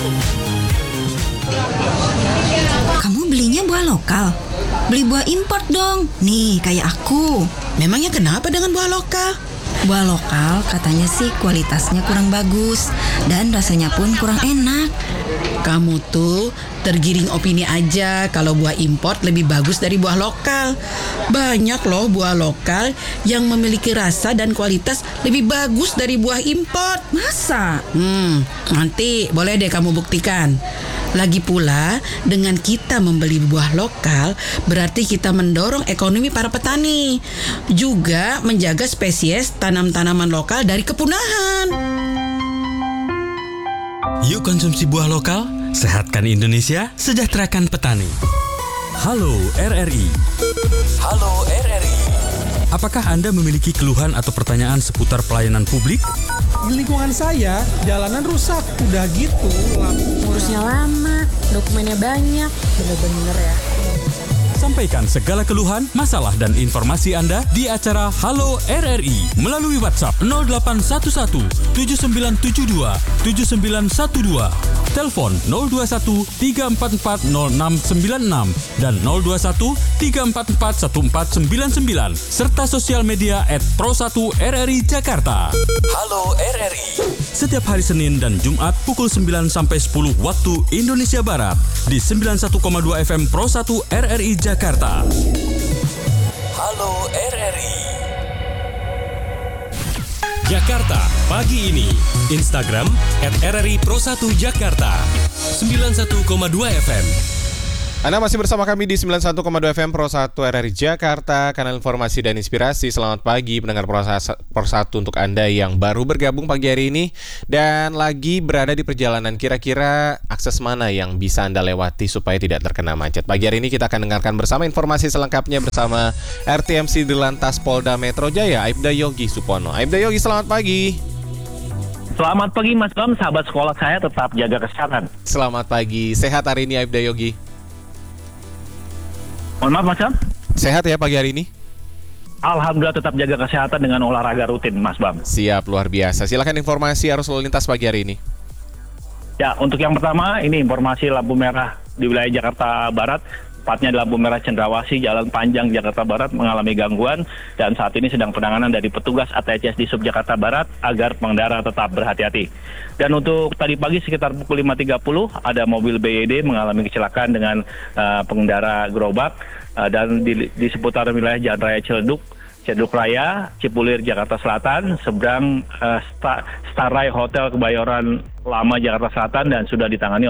Kamu belinya buah lokal? Beli buah import dong. Nih, kayak aku. Memangnya kenapa dengan buah lokal? Buah lokal katanya sih kualitasnya kurang bagus dan rasanya pun kurang enak. Kamu tuh tergiring opini aja kalau buah import lebih bagus dari buah lokal. Banyak loh buah lokal yang memiliki rasa dan kualitas lebih bagus dari buah import. Masa? Nanti boleh deh kamu buktikan. Lagi pula, dengan kita membeli buah lokal, berarti kita mendorong ekonomi para petani. Juga menjaga spesies tanam-tanaman lokal dari kepunahan. Yuk konsumsi buah lokal, sehatkan Indonesia, sejahterakan petani. Halo RRI. Halo RRI. Apakah Anda memiliki keluhan atau pertanyaan seputar pelayanan publik? Di lingkungan saya, jalanan rusak. Udah gitu, ngurusnya lama, dokumennya banyak. Bener-bener ya. Sampaikan segala keluhan, masalah, dan informasi Anda di acara Halo RRI melalui WhatsApp 0811 7972 7912, telepon 021 344 0696 dan 021 344 1499 serta sosial media @pro1rri Jakarta. Halo RRI. Setiap hari Senin dan Jumat pukul 9 sampai 10 waktu Indonesia Barat di 91,2 FM Pro 1 RRI Jakarta. Halo RRI. Jakarta pagi ini. Instagram @RRI Pro 1 Jakarta. 91,2 FM. Anda masih bersama kami di 91,2 FM Pro 1 RRI Jakarta, kanal informasi dan inspirasi. Selamat pagi pendengar Pro 1 untuk Anda yang baru bergabung pagi hari ini dan lagi berada di perjalanan. Kira-kira akses mana yang bisa Anda lewati supaya tidak terkena macet? Pagi hari ini kita akan dengarkan bersama informasi selengkapnya bersama RTMC Dirlantas Polda Metro Jaya, Aibda Yogi Supono. Aibda Yogi, selamat pagi. Selamat pagi Mas Bram, sahabat sekolah saya tetap jaga kesehatan. Selamat pagi, sehat hari ini Aibda Yogi? Mohon maaf Mas Bram. Sehat ya pagi hari ini? Alhamdulillah tetap jaga kesehatan dengan olahraga rutin Mas Bram. Siap, luar biasa. Silakan informasi arus lalu lintas pagi hari ini. Ya, untuk yang pertama ini informasi lampu merah di wilayah Jakarta Barat. Tepatnya di lampu merah Cendrawasih, Jalan Panjang Jakarta Barat mengalami gangguan dan saat ini sedang penanganan dari petugas ATCS di Sub Jakarta Barat agar pengendara tetap berhati-hati. Dan untuk tadi pagi sekitar pukul 5.30 ada mobil BYD mengalami kecelakaan dengan pengendara gerobak dan di seputar wilayah Jalan Raya Ciledug Raya, Cipulir, Jakarta Selatan, seberang Starray Hotel Kebayoran Lama Jakarta Selatan dan sudah ditangani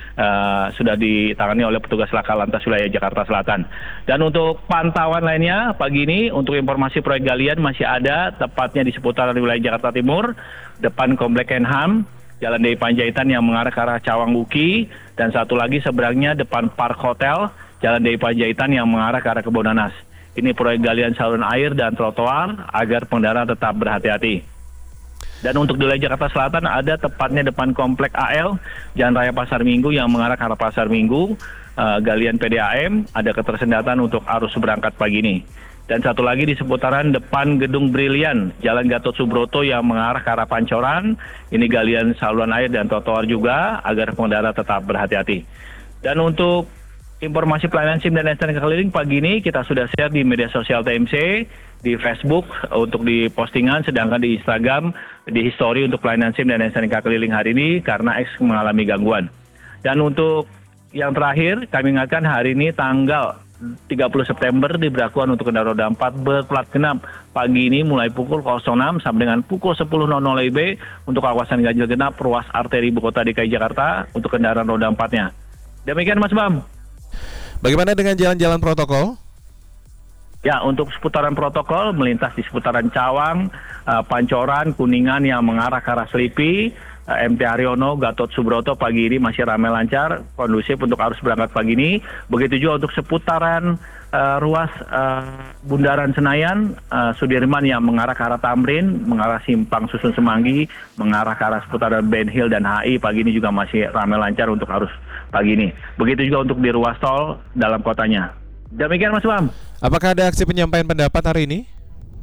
oleh petugas Laka Lantas wilayah Jakarta Selatan. Dan untuk pantauan lainnya pagi ini untuk informasi proyek galian masih ada tepatnya di seputaran wilayah Jakarta Timur, depan Komplek Kenham, Jalan Dewi Panjaitan yang mengarah ke arah Cawang Uki, dan satu lagi seberangnya depan Park Hotel, Jalan Dewi Panjaitan yang mengarah ke arah Kebonanas. Ini proyek galian saluran air dan trotoar agar pengendara tetap berhati-hati. Dan untuk di wilayah Jakarta Selatan ada tepatnya depan Komplek AL, Jalan Raya Pasar Minggu yang mengarah ke arah Pasar Minggu, galian PDAM, ada ketersendatan untuk arus berangkat pagi ini. Dan satu lagi di seputaran depan Gedung Brilian, Jalan Gatot Subroto yang mengarah ke arah Pancoran, ini galian saluran air dan trotoar juga agar pengendara tetap berhati-hati. Dan untuk informasi pelayanan SIM dan STNK keliling pagi ini kita sudah share di media sosial TMC, di Facebook untuk di postingan, sedangkan di Instagram, di history untuk pelayanan SIM dan STNK keliling hari ini karena X mengalami gangguan. Dan untuk yang terakhir, kami ingatkan hari ini tanggal 30 September diberlakukan untuk kendaraan roda 4 berplat genap pagi ini mulai pukul 06 sampai dengan pukul 10.00 WIB untuk kawasan ganjil genap ruas arteri ibu kota DKI Jakarta untuk kendaraan roda 4-nya. Demikian Mas Bam. Bagaimana dengan jalan-jalan protokol? Ya, untuk seputaran protokol melintas di seputaran Cawang, Pancoran, Kuningan yang mengarah ke arah Selipi, MT Haryono, Gatot Subroto pagi ini masih ramai lancar, kondusif untuk arus berangkat pagi ini. Begitu juga untuk seputaran ruas Bundaran Senayan, Sudirman yang mengarah ke arah Tamrin, mengarah Simpang Susun Semanggi, mengarah ke arah seputaran Ben Hill dan HI pagi ini juga masih ramai lancar untuk arus pagi ini. Begitu juga untuk di ruas tol dalam kotanya. Demikian Mas Bam. Apakah ada aksi penyampaian pendapat hari ini?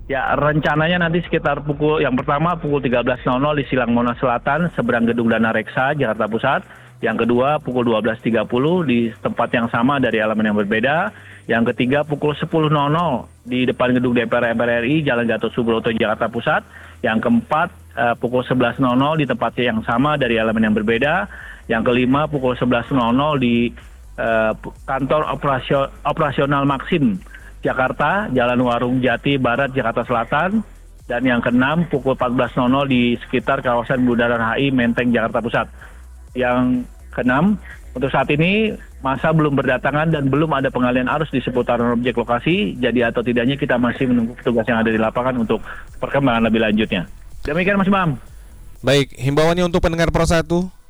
Ya, rencananya nanti sekitar yang pertama pukul 13.00 di Silang Monas Selatan, seberang Gedung Dana Reksa, Jakarta Pusat. Yang kedua pukul 12.30 di tempat yang sama dari elemen yang berbeda. Yang ketiga pukul 10.00 di depan Gedung DPR MPR RI, Jalan Gatot Subroto, Jakarta Pusat. Yang keempat pukul 11.00 di tempat yang sama dari elemen yang berbeda. Yang kelima pukul 11.00 di kantor operasional Maxim, Jakarta, Jalan Warung Jati Barat, Jakarta Selatan. Dan yang keenam pukul 14.00 di sekitar kawasan Bundaran HI, Menteng, Jakarta Pusat. Yang keenam, untuk saat ini masa belum berdatangan dan belum ada pengalian arus di seputaran objek lokasi. Jadi atau tidaknya kita masih menunggu petugas yang ada di lapangan untuk perkembangan lebih lanjutnya. Demikian Mas Bam. Baik, himbauannya untuk pendengar Pro 1.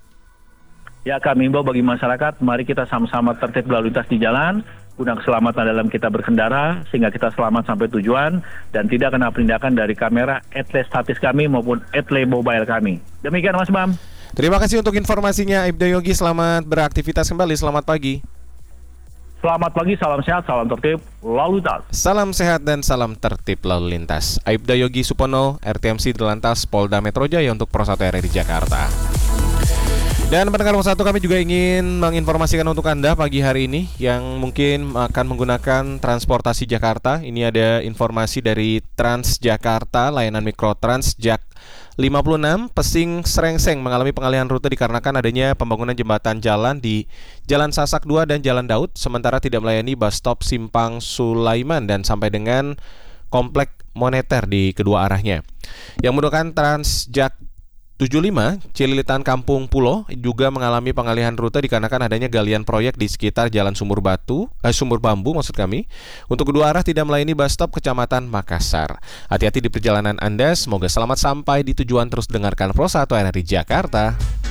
Ya, kami himbau bagi masyarakat, mari kita sama-sama tertib lalu lintas di jalan, guna keselamatan dalam kita berkendara, sehingga kita selamat sampai tujuan, dan tidak kena penindakan dari kamera etle statis kami maupun etle mobile kami. Demikian Mas Bam. Terima kasih untuk informasinya Aibda Yogi, selamat beraktivitas kembali, selamat pagi. Selamat pagi, salam sehat, salam tertib, lalu lintas. Salam sehat dan salam tertib lalu lintas. Aibda Yogi Supono, RTMC Dirlantas Polda Metro Jaya untuk Pro 1 RRI Jakarta. Dan pendengar Pro 1, kami juga ingin menginformasikan untuk Anda pagi hari ini yang mungkin akan menggunakan transportasi Jakarta. Ini ada informasi dari Transjakarta, layanan Mikrotrans Jak 56 Pesing Srengseng mengalami pengalihan rute dikarenakan adanya pembangunan jembatan jalan di Jalan Sasak 2 dan Jalan Daud, sementara tidak melayani bus stop Simpang Sulaiman dan sampai dengan Komplek Moneter di kedua arahnya. Yang menggunakan Transjak 75 Cililitan Kampung Pulo juga mengalami pengalihan rute dikarenakan adanya galian proyek di sekitar Jalan Sumur Bambu maksud kami. Untuk kedua arah tidak melayani bus stop Kecamatan Makassar. Hati-hati di perjalanan Anda, semoga selamat sampai di tujuan. Terus dengarkan Pro 1 RRI Jakarta.